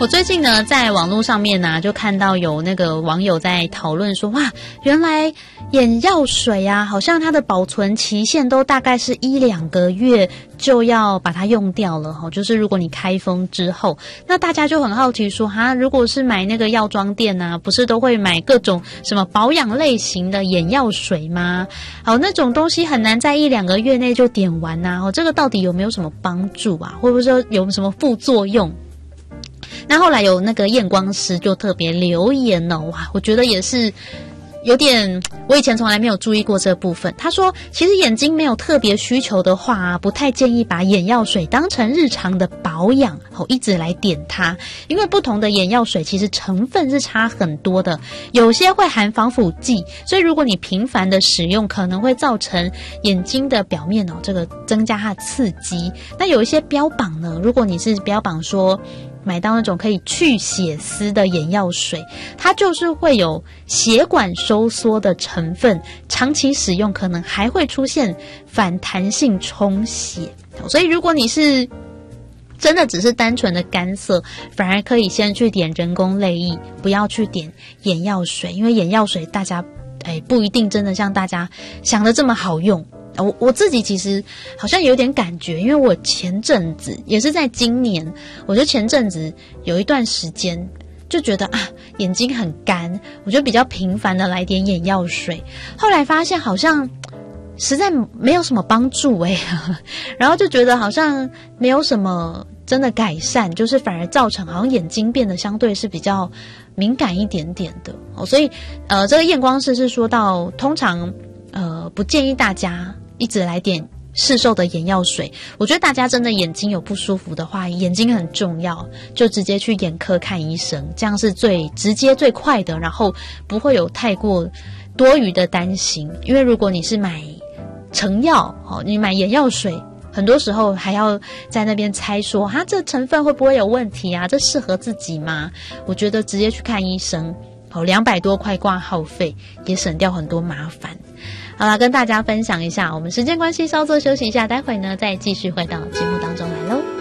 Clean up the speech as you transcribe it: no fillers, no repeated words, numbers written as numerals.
我最近呢，在网络上面呢，就看到有那个网友在讨论说，哇，原来眼药水啊，好像它的保存期限都大概是1-2个月就要把它用掉了哈。就是如果你开封之后，那大家就很好奇说，哈，如果是买那个药妆店啊，不是都会买各种什么保养类型的眼药水吗？好，那种东西很难在1-2个月内就点完呐。哦，这个到底有没有什么帮助啊？会不会说有什么副作用？那后来有那个验光师就特别留言了，哇，我觉得也是有点，我以前从来没有注意过这部分。他说，其实眼睛没有特别需求的话，不太建议把眼药水当成日常的保养，一直来点它，因为不同的眼药水其实成分是差很多的，有些会含防腐剂，所以如果你频繁的使用，可能会造成眼睛的表面这个增加它的刺激。那有一些标榜呢，如果你是标榜说买到那种可以去血丝的眼药水，它就是会有血管收缩的成分，长期使用可能还会出现反弹性充血。所以如果你是真的只是单纯的干涩，反而可以先去点人工泪液，不要去点眼药水，因为眼药水大家不一定真的像大家想的这么好用。我自己其实好像有点感觉，因为我前阵子也是在今年，我就前阵子有一段时间就觉得眼睛很干，我就比较频繁的来点眼药水，后来发现好像实在没有什么帮助然后就觉得好像没有什么真的改善，就是反而造成好像眼睛变得相对是比较敏感一点点的所以这个验光师是说到，通常不建议大家一直来点市售的眼药水。我觉得大家真的眼睛有不舒服的话，眼睛很重要，就直接去眼科看医生，这样是最直接最快的，然后不会有太过多余的担心。因为如果你是买成药你买眼药水，很多时候还要在那边猜说这成分会不会有问题啊，这适合自己吗？我觉得直接去看医生200多块挂号费也省掉很多麻烦。好啦，跟大家分享一下，我们时间关系稍作休息一下，待会呢再继续回到节目当中来咯。